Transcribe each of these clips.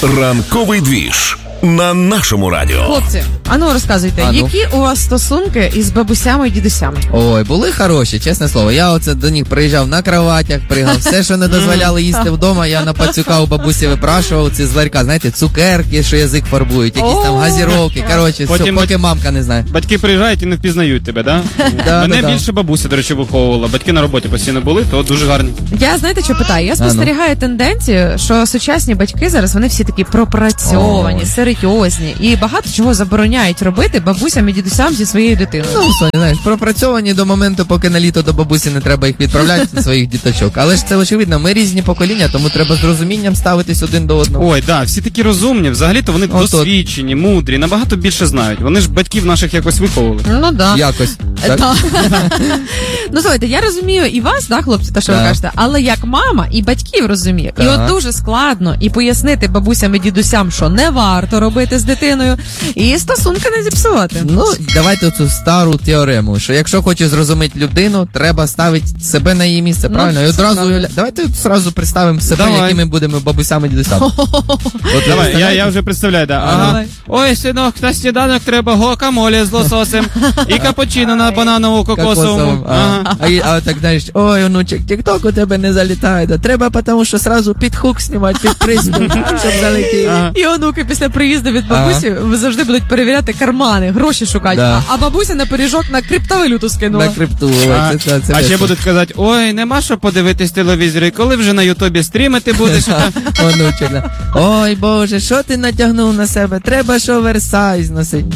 Ранковий двіж на нашому радіо. Хлопці, ану розказуйте, які у вас стосунки із бабусями і дідусями? Ой, були хороші, чесне слово. Я оце до них приїжджав на кроватях, пригав. Все, що не дозволяли їсти вдома, я на пацюка у бабусі випрашував. Ці з ларька, знаєте, цукерки, що язик фарбують, якісь там газіровки. Коротше, все, поки мамка не знає. Батьки приїжджають і не впізнають тебе, да? Мене більше бабуся, до речі, виховувала. Батьки на роботі постійно були, то дуже гарні. Я, знаєте, що питаю? Я спостерігаю тенденцію, що сучасні батьки зараз, вони всі такі пропрацьовані, серйозні, і багато чого забороняють робити бабусям і дідусям зі своєю дитиною. Ну, Соня, знаєш, пропрацьовані до моменту, поки на літо до бабусі не треба їх відправляти, своїх діточок. Але ж це очевидно, ми різні покоління, тому треба з розумінням ставитись один до одного. Ой, да, всі такі розумні, взагалі-то вони досвідчені, мудрі, набагато більше знають. Вони ж батьків наших якось виховували. Ну, да. Якось. Ну, слухайте, я розумію і вас, да, хлопці, те, що ви кажете, але як мама і батьків розумію. І от дуже складно і пояснити бабусям і дідусям, що не варто робити з дитиною, і стосунки не зіпсувати. Ну, давайте цю стару теорему, що якщо хочеш зрозуміти людину, треба ставити себе на її місце, правильно? І одразу давайте одразу представимо себе, якими будемо бабусями і дідусями. Давай, я вже представляю, да. Ага. Ой, синок, на сніданок треба гуакамоле з лососем і капучино на бананову кокосову. А так, знаєш, ой, онучек, тік-ток у тебе не залітає. Треба, тому що сразу під хук знімати, під приспів, щоб залетіти. І онуки після приїзду від бабусі завжди будуть перевіряти кармани, гроші шукати. А бабуся на пиріжок на криптовалюту скинула. На крипту. А ще будуть казати, ой, нема що подивитись телевізорі, коли вже на Ютубі стрімити будеш. Онучек, ой, Боже, що ти натягнув на себе? Треба ж оверсайз носити.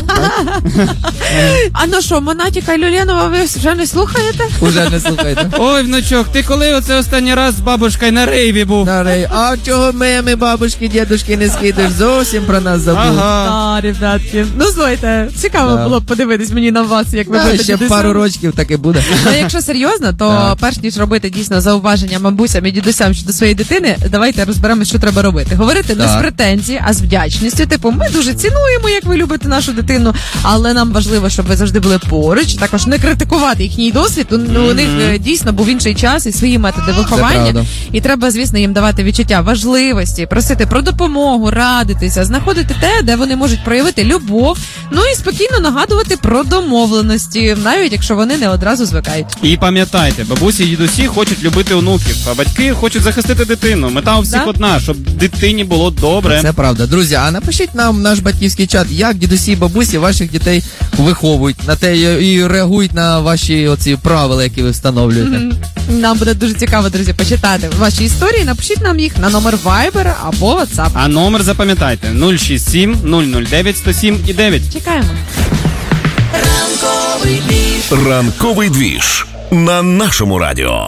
А ну що, Монатіка і Люленова ви вже не слухаєте? Уже не слухаєте. Ой, внучок, ти коли оце останній раз з бабушкою на рейві був? На рейві. А чого ми бабушки, дідушки не скидаєш? Зовсім про нас забув. Ага. Ребятки. Ну, слухайте, цікаво було б подивитись мені на вас, як ви будете ще дідусям. пару рочків так і буде. Ну, якщо серйозно, то перш ніж робити дійсно зауваження бабусям і дідусям щодо своєї дитини, давайте розберемося, що треба робити. Говорити не з претензій, а з вдячністю. Типу, ми дуже цінуємо, як ви любите нашу дитину, але нам важливо, щоб ви завжди були поруч. Також не критикувати їхній досвід. У них дійсно був інший час і свої методи виховання. І треба, звісно, їм давати відчуття важливості, просити про допомогу, радитися, знаходити те, де вони можуть проявити любов, ну і спокійно нагадувати про домовленості, навіть якщо вони не одразу звикають. І пам'ятайте, бабусі і дідусі хочуть любити онуків, а батьки хочуть захистити дитину. Мета у всіх одна, щоб дитині було добре. Це правда. Друзі, а напишіть нам наш батьківський чат, як дідусі і бабусі ваших дітей виховують на те і реагують на ваші оці правила, які ви встановлюєте. Нам буде дуже цікаво, друзі, почитати ваші історії. Напишіть нам їх на номер Viber або WhatsApp. А номер запам'ятайте 067 009 107 і 9. Чекаємо. Ранковий двіж на нашому радіо.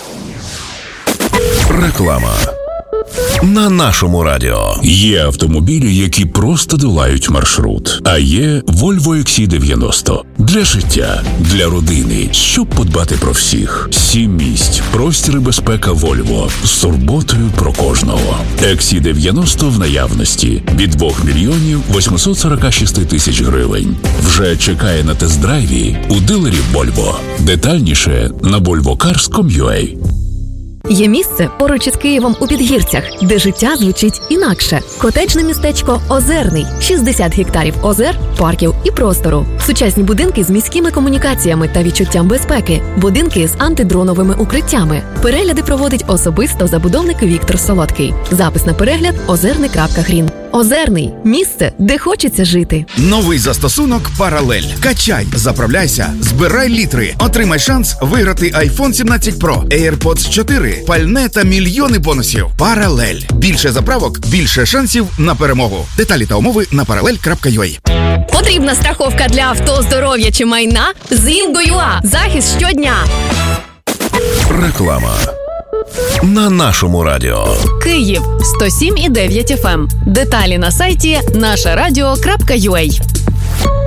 Реклама. На нашому радіо. Є автомобілі, які просто долають маршрут. А є Volvo XC90. Для життя, для родини, щоб подбати про всіх. 7 місць, простір і безпека Volvo. З турботою про кожного. XC90 в наявності. Від 2 мільйонів 846 тисяч гривень. Вже чекає на тест-драйві у дилерів Volvo. Детальніше на volvocars.com.ua. Є місце поруч із Києвом у Підгірцях, де життя звучить інакше. Котеджне містечко Озерний. 60 гектарів озер, парків і простору. Сучасні будинки з міськими комунікаціями та відчуттям безпеки. Будинки з антидроновими укриттями. Перегляди проводить особисто забудовник Віктор Солодкий. Запис на перегляд озерний.грін. Озерний – місце, де хочеться жити. Новий застосунок «Паралель». Качай, заправляйся, збирай літри. Отримай шанс виграти iPhone 17 Pro, AirPods 4, пальне та мільйони бонусів. «Паралель». Більше заправок, більше шансів на перемогу. Деталі та умови на parallel.ua. Потрібна страховка для авто, здоров'я чи майна? З Інго.ua. Захист щодня. Реклама. На нашому радіо. Київ 107,9 FM. Деталі на сайті нашарадіо.ua.